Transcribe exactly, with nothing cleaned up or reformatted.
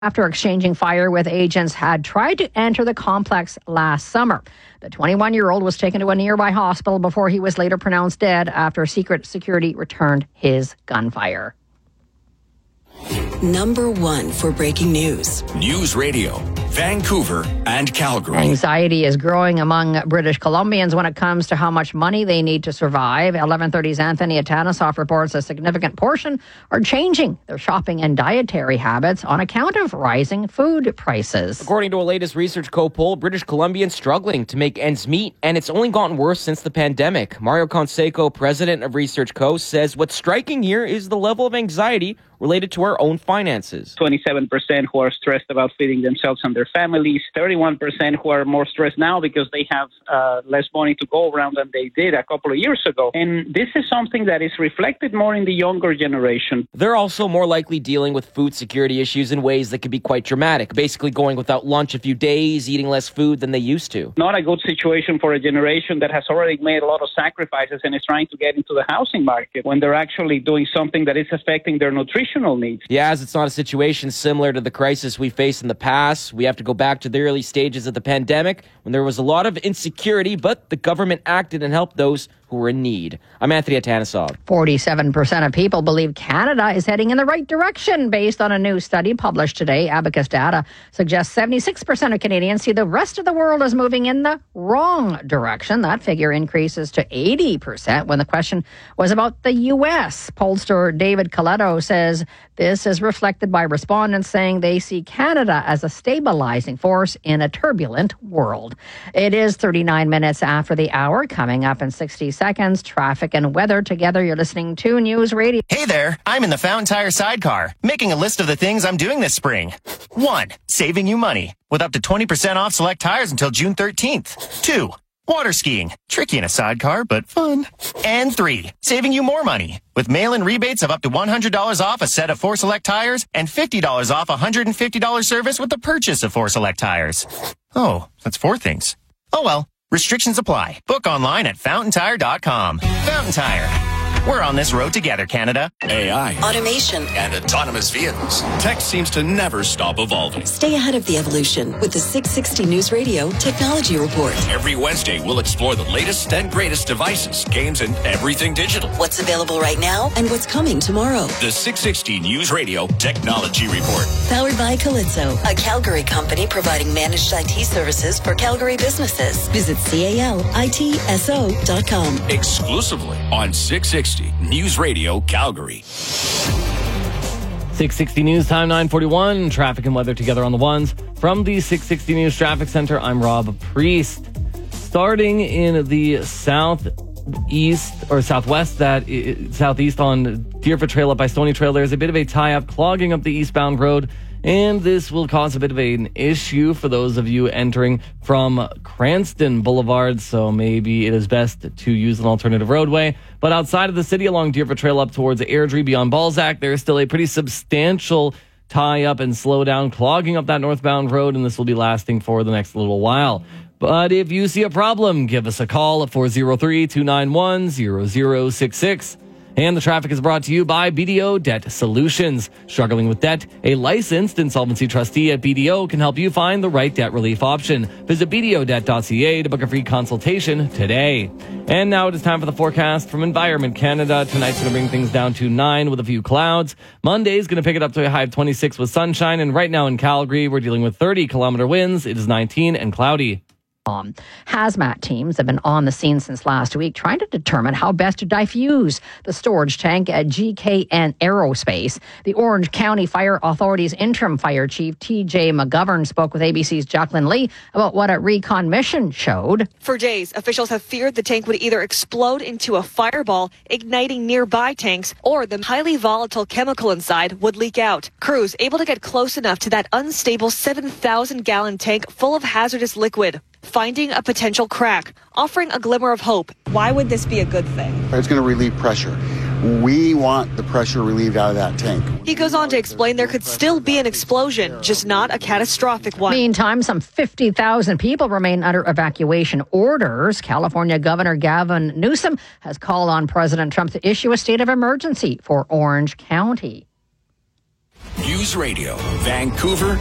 after exchanging fire with agents had tried to enter the complex last summer. The twenty-one-year-old was taken to a nearby hospital before he was later pronounced dead after secret security returned his gunfire. Number one for breaking news. News Radio, Vancouver and Calgary. Anxiety is growing among British Columbians when it comes to how much money they need to survive. eleven thirty's Anthony Atanasoff reports a significant portion are changing their shopping and dietary habits on account of rising food prices. According to a latest Research Co poll, British Columbians struggling to make ends meet, and it's only gotten worse since the pandemic. Mario Conseco, president of Research Co, says what's striking here is the level of anxiety related to our own finances. twenty-seven percent who are stressed about feeding themselves and their families, thirty-one percent who are more stressed now because they have uh, less money to go around than they did a couple of years ago. And this is something that is reflected more in the younger generation. They're also more likely dealing with food security issues in ways that can be quite dramatic, basically going without lunch a few days, eating less food than they used to. Not a good situation for a generation that has already made a lot of sacrifices and is trying to get into the housing market when they're actually doing something that is affecting their nutrition needs. Yeah, as it's not a situation similar to the crisis we faced in the past. We have to go back to the early stages of the pandemic when there was a lot of insecurity, but the government acted and helped those who were in need. I'm Anthony Atanasoff. forty-seven percent of people believe Canada is heading in the right direction based on a new study published today. Abacus data suggests seventy-six percent of Canadians see the rest of the world as moving in the wrong direction. That figure increases to eighty percent when the question was about the U S. Pollster David Coletto says this is reflected by respondents saying they see Canada as a stabilizing force in a turbulent world. It is thirty-nine minutes after the hour. Coming up in sixty seconds, traffic and weather together. You're listening to News Radio. Hey there, I'm in the Fountain Tire sidecar, making a list of the things I'm doing this spring. One, saving you money, with up to twenty percent off select tires until June thirteenth. Two, water skiing, tricky in a sidecar, but fun. And three, saving you more money, with mail-in rebates of up to one hundred dollars off a set of four select tires and fifty dollars off a one hundred fifty dollars service with the purchase of four select tires. Oh, that's four things. Oh well. Restrictions apply. Book online at fountain tire dot com. Fountain Tire. We're on this road together, Canada. A I. Automation. And autonomous vehicles. Tech seems to never stop evolving. Stay ahead of the evolution with the six sixty News Radio Technology Report. Every Wednesday, we'll explore the latest and greatest devices, games, and everything digital. What's available right now and what's coming tomorrow. The six sixty News Radio Technology Report. Powered by Calypso, a Calgary company providing managed I T services for Calgary businesses. Visit cal ito dot com. Exclusively on six sixty News Radio Calgary. six sixty News Time, nine forty-one. Traffic and weather together on the ones. From the six sixty News Traffic Center, I'm Rob Priest. Starting in the southeast or southwest, that southeast on Deerfoot Trail up by Stony Trail, there's a bit of a tie-up clogging up the eastbound road. And this will cause a bit of an issue for those of you entering from Cranston Boulevard, so maybe it is best to use an alternative roadway. But outside of the city along Deerfoot Trail up towards Airdrie beyond Balzac, there is still a pretty substantial tie-up and slowdown clogging up that northbound road, and this will be lasting for the next little while. But if you see a problem, give us a call at four oh three, two nine one, zero zero six six. And the traffic is brought to you by B D O Debt Solutions. Struggling with debt? A licensed insolvency trustee at B D O can help you find the right debt relief option. Visit b d o debt dot c a to book a free consultation today. And now it is time for the forecast from Environment Canada. Tonight's going to bring things down to nine with a few clouds. Monday's going to pick it up to a high of twenty-six with sunshine. And right now in Calgary, we're dealing with thirty kilometer winds. It is nineteen and cloudy. Um, hazmat teams have been on the scene since last week trying to determine how best to diffuse the storage tank at G K N Aerospace. The Orange County Fire Authority's interim fire chief, T J McGovern, spoke with A B C's Jacqueline Lee about what a recon mission showed. For days, officials have feared the tank would either explode into a fireball, igniting nearby tanks, or the highly volatile chemical inside would leak out. Crews able to get close enough to that unstable seven thousand gallon tank full of hazardous liquid, finding a potential crack, offering a glimmer of hope. Why would this be a good thing? It's going to relieve pressure. We want the pressure relieved out of that tank. He goes on to explain there could still be an explosion, just not a catastrophic one. Meantime, some fifty thousand people remain under evacuation orders. California Governor Gavin Newsom has called on President Trump to issue a state of emergency for Orange County. News Radio, Vancouver,